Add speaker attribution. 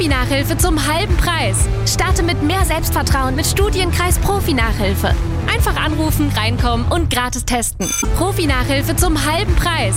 Speaker 1: Profi-Nachhilfe zum halben Preis. Starte mit mehr Selbstvertrauen mit Studienkreis Profi-Nachhilfe. Einfach anrufen, reinkommen und gratis testen. Profi-Nachhilfe zum halben Preis.